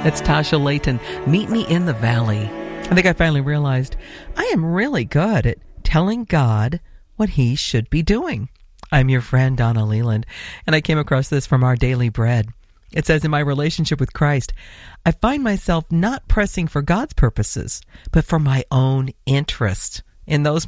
It's Tasha Layton. Meet me in the valley. I think I finally realized I am really good at telling God what He should be doing. I'm your friend, Donna Leland, and I came across this from Our Daily Bread. It says, in my relationship with Christ, I find myself not pressing for God's purposes, but for my own interest. In those